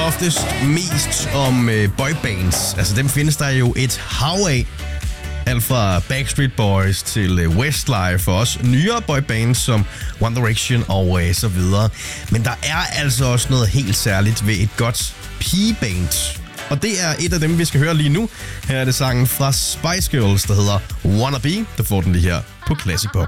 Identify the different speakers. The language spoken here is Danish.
Speaker 1: oftest mest om boybands. Altså dem findes der jo et hav af. Alt fra Backstreet Boys til Westlife og også nyere boybands som One Direction og så videre. Men der er altså også noget helt særligt ved et godt pigeband. Og det er et af dem, vi skal høre lige nu. Her er det sangen fra Spice Girls, der hedder Wanna Be. Der får den lige her på Classic Pop.